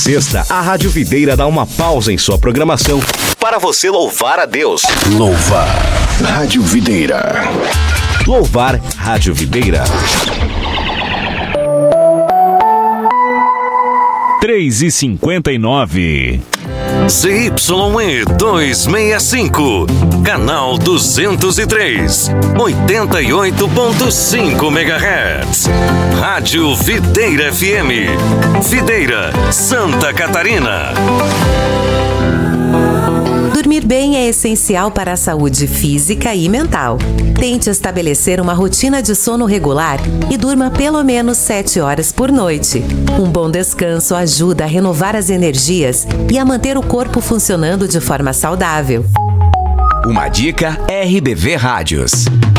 Sexta, a Rádio Videira dá uma pausa em sua programação para você louvar a Deus. Louvar Rádio Videira. Louvar Rádio Videira. 3h59. ZYE 265, canal 203, 88.5 MHz. Rádio Videira FM, Videira, Santa Catarina. Dormir bem é essencial para a saúde física e mental. Tente estabelecer uma rotina de sono regular e durma pelo menos 7 horas por noite. Um bom descanso ajuda a renovar as energias e a manter o corpo funcionando de forma saudável. Uma dica RBV Rádios.